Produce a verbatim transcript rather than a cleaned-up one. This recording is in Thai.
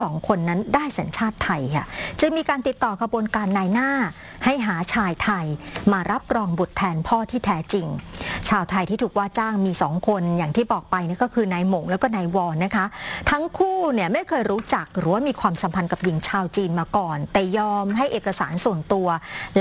สองคนนั้นได้สัญชาติไทยค่ะจึงมีการติดต่อกระบวนการนายหน้าให้หาชายไทยมารับรองบุตรแทนพ่อที่แท้จริงชาวไทยที่ถูกว่าจ้างมีสองคนอย่างที่บอกไปนี่ก็คือนายหมงแล้วก็นายวอนนะคะทั้งคู่เนี่ยไม่เคยรู้จักหรือว่ามีความสัมพันธ์กับหญิงชาวจีนมาก่อนแต่ยอมให้เอกสารส่วนตัว